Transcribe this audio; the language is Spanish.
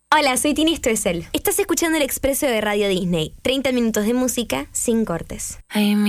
Hola, soy Tini Stoessel. Estás escuchando El Expreso de Radio Disney. 30 minutos de música sin cortes.